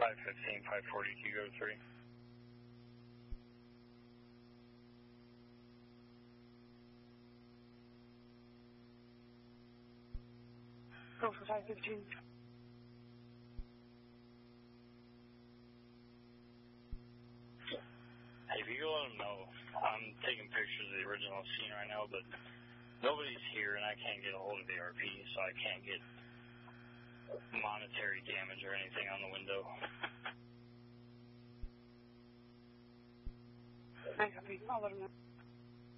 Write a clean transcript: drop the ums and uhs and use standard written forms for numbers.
515, 540, can you go to 3? Go for 515. Hey, if you go let them know, I'm taking pictures of the original scene right now, but nobody's here and I can't get a hold of the RP, so I can't get monetary damage or anything on the window. I copy. I'll let them know.